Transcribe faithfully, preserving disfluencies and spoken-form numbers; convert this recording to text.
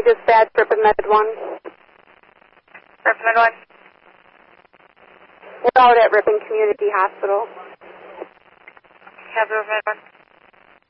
County Dispatch, Ripon Med one. Ripon Med one. We're out at Ripon Community Hospital. Have Ripon Med one.